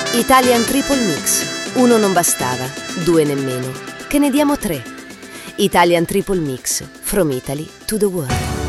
Italian Triple Mix. Uno non bastava, due nemmeno. Che ne diamo tre. Italian Triple Mix. From Italy to the world.